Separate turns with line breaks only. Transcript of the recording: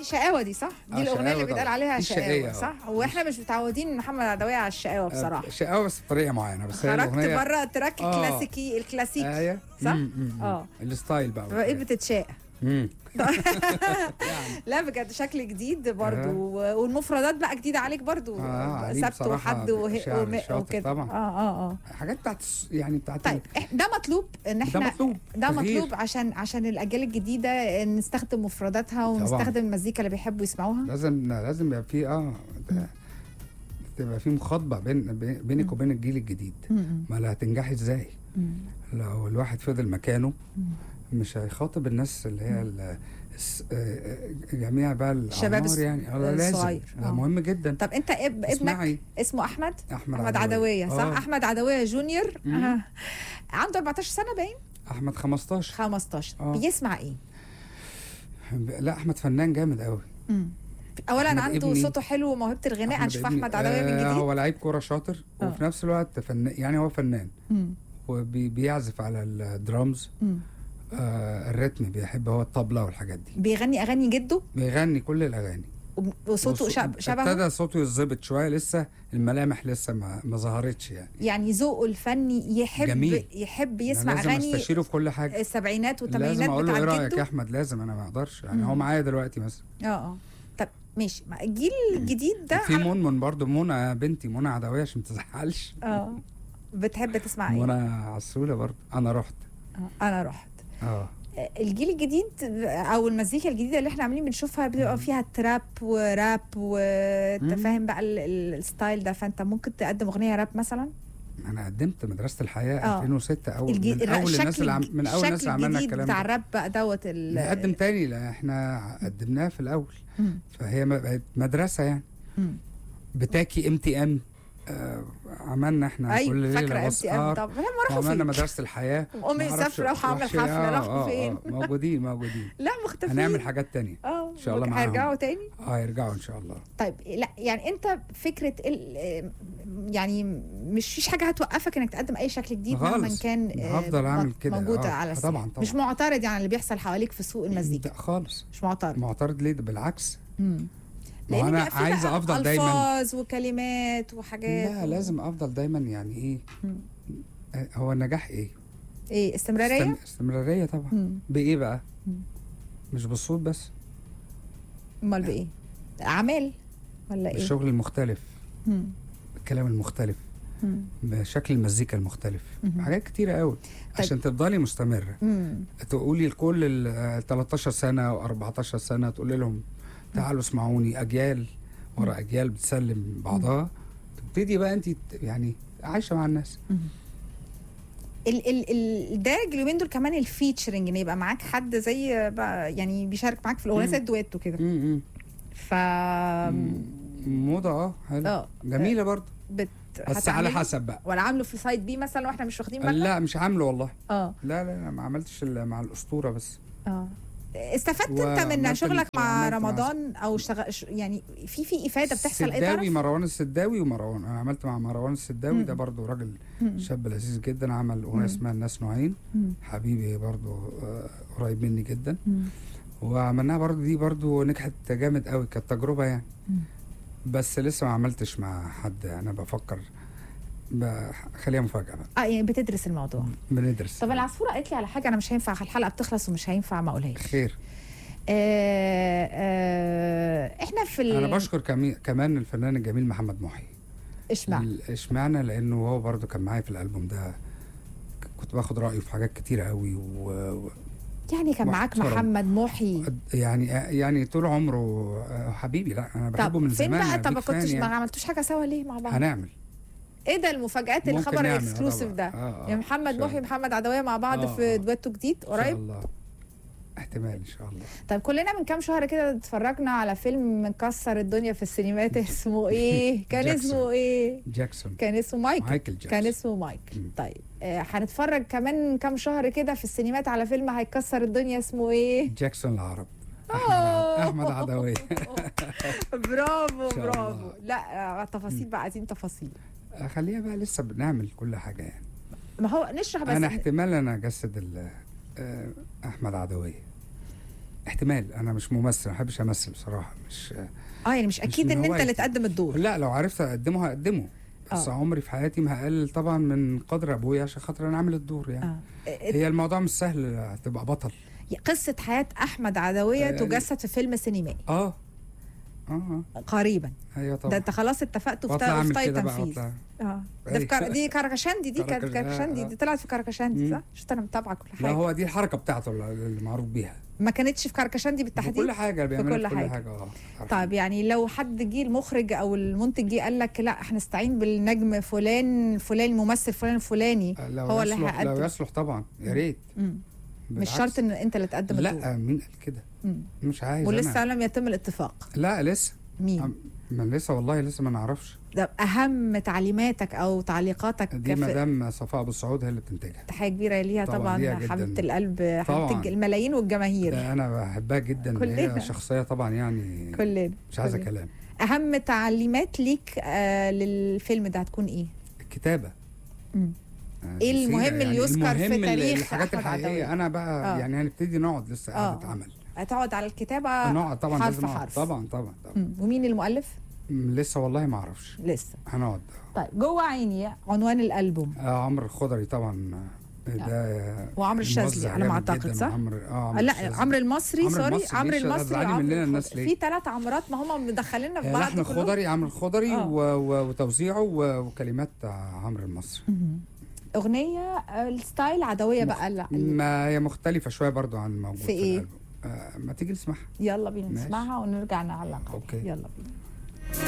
شقاوه دي صح؟ دي الاغنيه اللي
شقاوة
بيتقال
طبعاً.
عليها
دي
شقاوه
شقية،
صح؟ واحنا مش متعودين محمد عدويه على الشقاوه بصراحه.
شقاوه بس بطريقه معينه، بس هي
خرجت
الاغنيه
بره التراك الكلاسيكي
ايوه
صح؟
اه الستايل بقى
فبقيت بتتشاق.
يعني.
لا بجد شكل جديد برضو والمفردات بقى جديده عليك برضو.
علي
سبت
بصراحة
وحد
شاعر شاطر
وكده
طبعا.
حاجات
بتاعت يعني بتاعت
طيب ده مطلوب ان احنا ده
تغيير.
مطلوب عشان الاجيال الجديده نستخدم مفرداتها ونستخدم المزيكا اللي بيحبوا يسمعوها.
لازم يبقى في تبقى في مخاطبه بينك وبين الجيل الجديد. ما لا هتنجحي ازاي؟ لو الواحد فضل مكانه مش هيخاطب الناس اللي هي جميع بقى
الشباب
يعني لازم ده مهم جدا.
طب انت ابنك اسمه احمد عدويه صح؟ احمد عدويه جونيور عنده 14 سنه باين.
احمد 15
بيسمع ايه؟
لا احمد فنان جامد قوي.
اولا عنده صوته حلو وموهبه الغناء. هنشوف احمد عدويه من جديد.
هو لعيب كوره شاطر وفي نفس الوقت فنان، يعني هو فنان وبيعزف على الدرامز. الريتم بيحب، هو الطبلة والحاجات دي.
بيغني اغاني جده؟
بيغني كل الاغاني
وصوته شبهه.
ابتدى صوته يتظبط شويه، لسه الملامح لسه ما ظهرتش يعني
ذوقه الفني يحب يسمع
لازم
اغاني.
لازم استشيره في كل حاجه.
السبعينات والثمانينات
لازم اقول له
بتاعت
ايه
جده.
رايك يا احمد؟ لازم انا ما اقدرش يعني هو معايا دلوقتي مثلا.
طب ماشي، الجيل الجديد ده
في منى برضه، منى بنتي منى عدويه عشان ما تزعلش.
بتحب تسمع ايه؟
منى عسوله برضه. انا رحت
الجيل الجديد او المزيكا الجديده اللي احنا عاملين بنشوفها بيبقى فيها تراب وراب وانت فاهم بقى الستايل ده. فانت ممكن تقدم اغنيه راب مثلا.
انا قدمت مدرسه الحياه 2006 من اول الناس اللي عملنا الكلام
بتاع الراب بقى دوت
نقدم تاني. لا احنا قدمناه في الاول. فهي بقت مدرسه يعني. بتاكي MTM عملنا احنا كل ليله
بسهر. طب
عملنا مدرسه الحياه.
امي مسافره وهعمل حفله. راحوا فين؟
موجودين
لا مختفين.
هنعمل حاجات تانية ان شاء الله معاهم.
هيرجعوا تاني؟
هيرجعوا ان شاء الله.
طيب لا يعني انت فكره يعني مش فيش حاجه هتوقفك انك تقدم اي شكل جديد مهما كان
هفضل اعمل كده
موجود على الساحه.
طبعا
مش معترض يعني اللي بيحصل حواليك في سوق المزيكا؟
خالص
مش معترض
ليه؟ ده بالعكس.
لان
انا عايز افضل دايما
الفاظ وكلمات وحاجات.
لا لازم افضل دايما يعني ايه. هو النجاح
ايه
استمراريه طبعا. بايه بقى؟ مش بالصوت بس.
امال بايه؟ اعمال ولا ايه؟
الشغل المختلف، الكلام المختلف، بشكل المزيكا المختلف، حاجات كتيره قوي عشان تفضلي مستمره. تقولي لكل ال 13 سنه و 14 سنه تقولي لهم تعالوا اسمعوني. اجيال ورا اجيال بتسلم بعضها. تبتدي بقى انت يعني عايشه مع الناس.
الدارج اليومين دول كمان الفيتشرنج، ان يبقى معاك حد زي بقى يعني بيشارك معاك في الاغنيه زي الدويتو كده. ف
موضه حلو جميله برضه. بس على حسب بقى.
ولا عامله في سايد بي مثلا واحنا مش واخدين بالنا؟
لا مش عامله والله. لا ما عملتش مع الاسطوره بس.
استفدت انت من شغلك مع رمضان او يعني في افاده بتحصل؟ ايه
مروان السداوي انا عملت مع مروان السداوي. ده برضو راجل شاب لذيذ جدا. عمل اغنيه اسمها الناس نوعين. حبيبي برضو قريب مني جدا. وعملناها برضو، دي برضو نجحت جامد قوي، كانت تجربه يعني. بس لسه ما عملتش مع حد. انا بفكر خليها مفاجاه بقى.
يعني بتدرس الموضوع.
بندرس.
طب العصفوره قالت لي على حاجه انا مش هينفع، الحلقه بتخلص ومش هينفع ما اقولهاش.
خير.
احنا في
انا بشكر كمان الفنان الجميل محمد محي. اشمعنى؟ لانه هو برضو كان معايا في الالبوم ده. كنت باخد رايه في حاجات كتيره قوي
يعني كان معاك محمد محي
يعني طول عمره حبيبي. لا انا بحبه من زمان.
فين بقى؟ طب ما كنتش ما عملتوش حاجه سوا ليه مع بعض؟
هنعمل.
ايه ده المفاجآت؟ الخبر الاكسكلوسيف ده يا محمد محي ومحمد عدويه مع بعض في دويتو جديد قريب ان
شاء الله. احتمال ان شاء الله.
طيب كلنا من كام شهر كده اتفرجنا على فيلم مكسر الدنيا في السينمات. اسمه ايه؟ كان اسمه ايه؟
جاكسون.
كان اسمه مايكل
جاكسون.
كان اسمه مايكل. طيب هنتفرج كمان كام شهر كده في السينمات على فيلم هيكسر الدنيا. اسمه ايه؟
جاكسون العرب. احمد عدويه.
برافو. لا التفاصيل بقى، عايزين تفاصيل.
خليها بقى، لسه بنعمل كل حاجه يعني.
ما هو نشرح بس.
انا احتمال انا اجسد احمد عدويه. احتمال. انا مش ممثل، ما بحبش امثل بصراحه، مش
يعني مش اكيد ان انت اللي تقدم الدور.
لا، لو عرفت اقدمه هقدمه، بس عمري في حياتي ما هقلل طبعا من قدر ابويا عشان خاطر انا اعمل الدور يعني. هي الموضوع مش سهل تبقى بطل.
قصه حياه احمد عدويه تجسد في فيلم سينمائي قريبا.
ايوه طبعا.
ده انت خلاص اتفقت وفي تنفيذ. ده دي كركشندي، دي دي طلعت في كركشندي صح؟ شفت انا متابعه كل حاجه.
لا، هو دي الحركه بتاعته اللي معروف بيها.
ما كانتش في كركشندي بالتحديد؟
كل حاجه بيعملها في كل حاجه.
طيب يعني لو حد جه المخرج او المنتج جه قال لك لا احنا نستعين بالنجم فلان الممثل فلان الفلاني هو اللي هيقدم،
لو يصلح طبعا يا ريت.
مش شرط ان انت اللي تقدم الدور.
لا، مين قال كده؟ مش عايز.
ولسه لم يتم الاتفاق؟
لا لسه.
مين؟
ما لسه والله لسه ما نعرفش.
ده اهم تعليماتك او تعليقاتك
دي مدام صفاء ابو السعود هي اللي بتنتجها.
تحيه كبيره ليها طبعا، حبيبه القلب، حبيبه الملايين والجماهير.
ده انا بحبها جدا، هي شخصيه طبعا يعني
كلنا
مش عايزه كلام.
اهم تعليمات ليك للفيلم ده هتكون ايه؟
الكتابه.
ايه المهم يعني اللي يذكر في تاريخ
الحاجات الحقيقيه؟ انا بقى يعني هنبتدي نقعد لسه قاعده عمل.
هتقعد على الكتابه؟
نقعد طبعا،
حرف حرف.
طبعا.
ومين المؤلف؟
لسه والله ما اعرفش.
لسه
هنقعد.
طيب جوه عيني عنوان الالبوم؟
عمرو الخضري طبعا. ده
وعمرو الشاذلي على ما اعتقد صح؟ لا، عمرو المصري. سوري، عمرو المصري. في 3 عمرات، ما هم مدخليننا في بعض.
لحن الخضري، عمرو الخضري وتوزيعه وكلمات عمرو المصري.
اغنيه الستايل عدويه بقى؟ لا،
ما هي مختلفه شويه برضو عن الموجود
في ايه؟
ما تيجي نسمعها؟
يلا بينا نسمعها ونرجع نعلق.
اوكي،
يلا بينا.